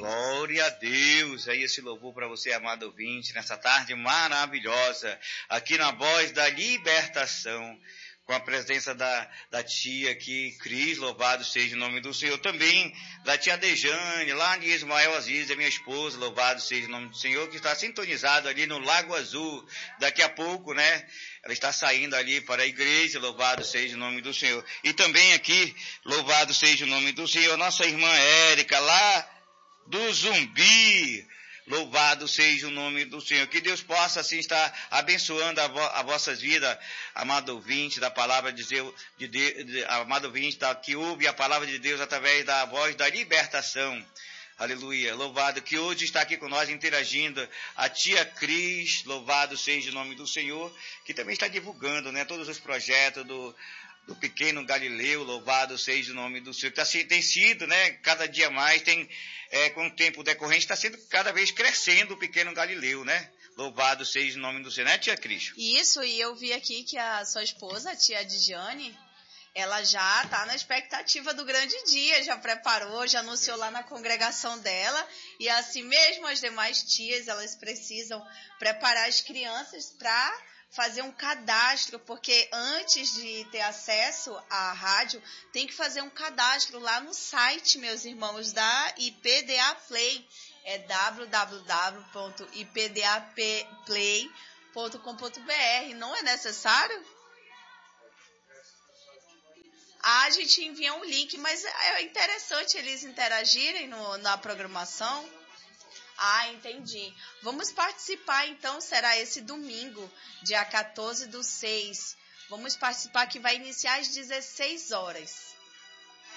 Glória a Deus. Aí esse louvor para você, amado ouvinte, nessa tarde maravilhosa, aqui na Voz da Libertação, com a presença da tia aqui, Cris, louvado seja o nome do Senhor. Também da tia Dejane, lá de Ismael Aziz, a minha esposa, louvado seja o nome do Senhor, que está sintonizado ali no Lago Azul. Daqui a pouco, né, ela está saindo ali para a igreja, louvado seja o nome do Senhor. E também aqui, louvado seja o nome do Senhor, nossa irmã Érica, lá do Zumbi. Louvado seja o nome do Senhor. Que Deus possa assim estar abençoando a vossas vidas, amado ouvinte da palavra de Deus, amado ouvinte que ouve a palavra de Deus através da Voz da Libertação. Aleluia. Louvado que hoje está aqui com nós interagindo a tia Cris, louvado seja o nome do Senhor, que também está divulgando, né, todos os projetos do pequeno Galileu, louvado seja o nome do Senhor. Tem sido, né, cada dia mais, com o tempo decorrente, está sendo cada vez crescendo o pequeno Galileu, né? Louvado seja o nome do Senhor, né, tia Cris? Isso, e eu vi aqui que a sua esposa, a tia Diane, ela já está na expectativa do grande dia, já preparou, já anunciou lá na congregação dela, e assim mesmo as demais tias, elas precisam preparar as crianças para fazer um cadastro, porque antes de ter acesso à rádio, tem que fazer um cadastro lá no site, meus irmãos, da IPDA Play. É www.ipdaplay.com.br. Não é necessário? A gente envia um link, mas é interessante eles interagirem na programação. Ah, entendi. Vamos participar, então, será esse domingo, dia 14/6. Vamos participar, que vai iniciar às 16 horas.